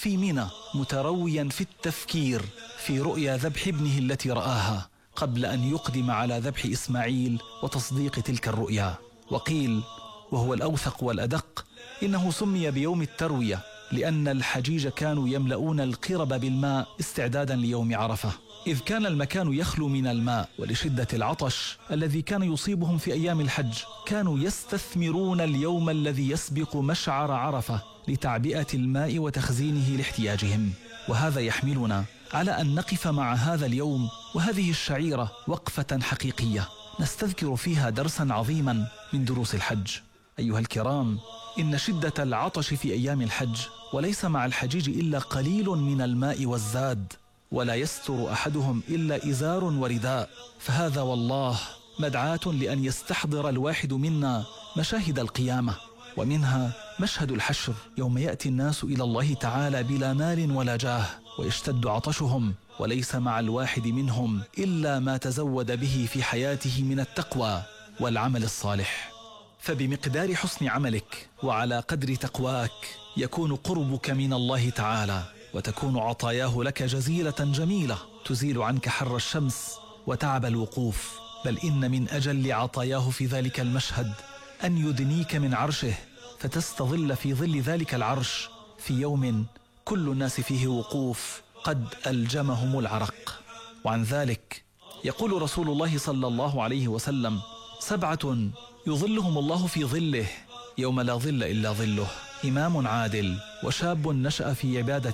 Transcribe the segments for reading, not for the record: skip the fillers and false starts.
في منى مترويا في التفكير في رؤيا ذبح ابنه التي رآها قبل أن يقدم على ذبح إسماعيل وتصديق تلك الرؤيا. وقيل، وهو الأوثق والأدق، إنه سمي بيوم التروية لأن الحجيج كانوا يملؤون القرب بالماء استعدادا ليوم عرفة، إذ كان المكان يخلو من الماء، ولشدة العطش الذي كان يصيبهم في أيام الحج كانوا يستثمرون اليوم الذي يسبق مشعر عرفة لتعبئة الماء وتخزينه لاحتياجهم. وهذا يحملنا على أن نقف مع هذا اليوم وهذه الشعيرة وقفة حقيقية نستذكر فيها درسا عظيما من دروس الحج. أيها الكرام، إن شدة العطش في أيام الحج وليس مع الحجيج إلا قليل من الماء والزاد، ولا يستر أحدهم إلا إزار ورداء، فهذا والله مدعاة لأن يستحضر الواحد منا مشاهد القيامة، ومنها مشهد الحشر يوم يأتي الناس إلى الله تعالى بلا مال ولا جاه، ويشتد عطشهم، وليس مع الواحد منهم إلا ما تزود به في حياته من التقوى والعمل الصالح. فبمقدار حسن عملك وعلى قدر تقواك يكون قربك من الله تعالى، وتكون عطاياه لك جزيلة جميلة تزيل عنك حر الشمس وتعب الوقوف. بل إن من أجل عطاياه في ذلك المشهد أن يدنيك من عرشه فتستظل في ظل ذلك العرش في يوم كل الناس فيه وقوف قد ألجمهم العرق. وعن ذلك يقول رسول الله صلى الله عليه وسلم: 7 يظلهم الله في ظله يوم لا ظل إلا ظله: إمام عادل، وشاب نشأ في عبادة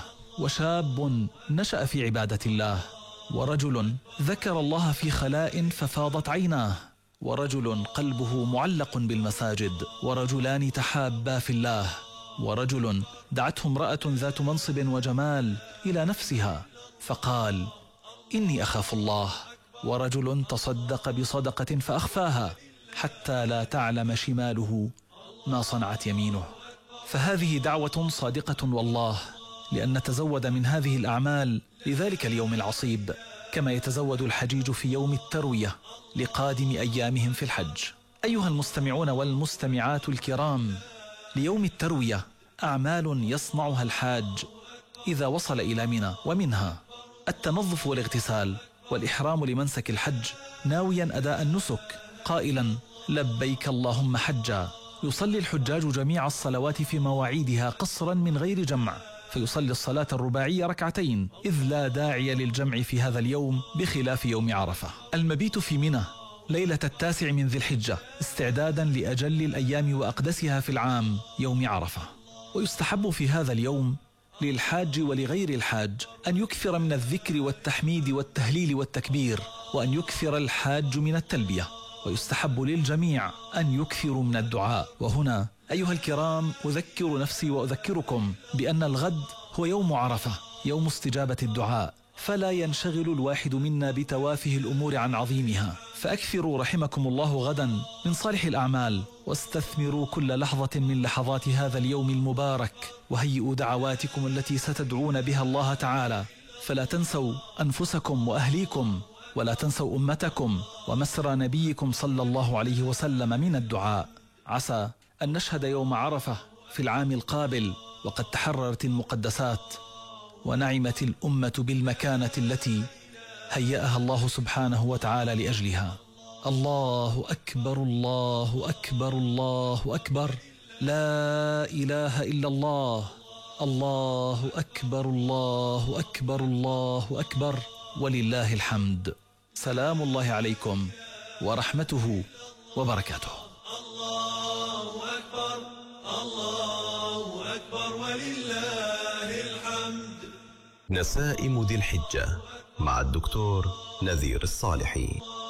الله، ورجل ذكر الله في خلاء ففاضت عيناه، ورجل قلبه معلق بالمساجد، ورجلان تحابا في الله، ورجل دعته امرأة ذات منصب وجمال إلى نفسها فقال: إني أخاف الله، ورجل تصدق بصدقة فأخفاها حتى لا تعلم شماله ما صنعت يمينه. فهذه دعوة صادقة والله، لأن نتزود من هذه الأعمال لذلك اليوم العصيب، كما يتزود الحجيج في يوم التروية لقادم أيامهم في الحج. أيها المستمعون والمستمعات الكرام، ليوم التروية أعمال يصنعها الحاج إذا وصل إلى منى، ومنها التنظف والاغتسال والإحرام لمنسك الحج ناويا أداء النسك قائلا: لبيك اللهم حجا. يصلي الحجاج جميع الصلوات في مواعيدها قصرا من غير جمع، فيصلي الصلاة الرباعية 2 إذ لا داعي للجمع في هذا اليوم بخلاف يوم عرفة. المبيت في منى ليلة 9 من ذي الحجة استعدادا لأجل الأيام وأقدسها في العام يوم عرفة. ويستحب في هذا اليوم للحاج ولغير الحاج أن يكثر من الذكر والتحميد والتهليل والتكبير، وأن يكثر الحاج من التلبية، ويستحب للجميع أن يكثروا من الدعاء. وهنا أيها الكرام أذكر نفسي وأذكركم بأن الغد هو يوم عرفة، يوم استجابة الدعاء، فلا ينشغل الواحد منا بتوافه الأمور عن عظيمها، فأكثروا رحمكم الله غدا من صالح الأعمال، واستثمروا كل لحظة من لحظات هذا اليوم المبارك، وهيئوا دعواتكم التي ستدعون بها الله تعالى، فلا تنسوا أنفسكم وأهليكم، ولا تنسوا أمتكم ومسرى نبيكم صلى الله عليه وسلم من الدعاء. عسى أن نشهد يوم عرفة في العام القابل وقد تحررت المقدسات، ونعمت الأمة بالمكانة التي هيأها الله سبحانه وتعالى لأجلها. الله أكبر، الله أكبر، الله أكبر، لا إله إلا الله، الله أكبر، الله أكبر، الله أكبر، ولله الحمد. سلام الله عليكم ورحمته وبركاته. الله أكبر، الله أكبر، ولله الحمد. نسائم ذي الحجة مع الدكتور نذير الصالحي.